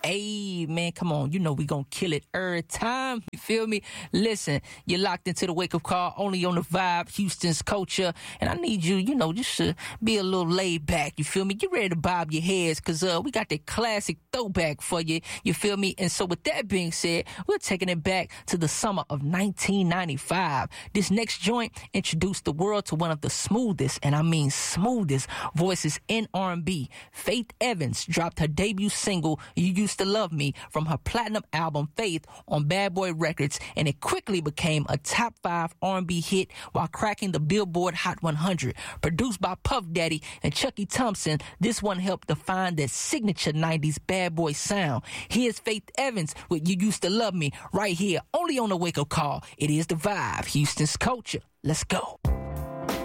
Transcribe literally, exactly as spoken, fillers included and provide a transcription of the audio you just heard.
Hey, man, come on. You know we gonna kill it every time. You feel me? Listen, you're locked into the wake-up call only on the Vibe, Houston's culture. And I need you, you know, just to be a little laid back. You feel me? Get ready to bob your heads because uh, we got that classic throwback for you. You feel me? And so with that being said, we're taking it back to the summer of nineteen ninety-five. This next joint introduced the world to one of the smoothest, and I mean smoothest, voices in R and B. Faith Evans dropped her debut single, You Used to Love Me, from her platinum album Faith on Bad Boy Records, and it quickly became a top five R and B hit while cracking the Billboard Hot one hundred. Produced by Puff Daddy and Chucky Thompson, this one helped define that signature nineties bad boy sound. Here's Faith Evans with You Used to Love Me right here, only on the Wake Up Call. It is the Vibe, Houston's culture. Let's go.